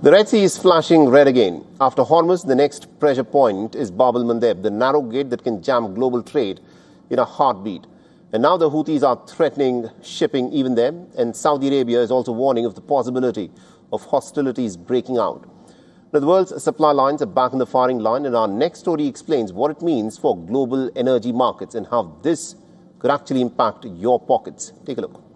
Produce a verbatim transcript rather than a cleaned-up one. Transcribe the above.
The Red Sea is flashing red again. After Hormuz, the next pressure point is Bab el-Mandeb, the narrow gate that can jam global trade in a heartbeat. And now the Houthis are threatening shipping even there, and Saudi Arabia is also warning of the possibility of hostilities breaking out. Now, the world's supply lines are back in the firing line, and our next story explains what it means for global energy markets and how this could actually impact your pockets. Take a look.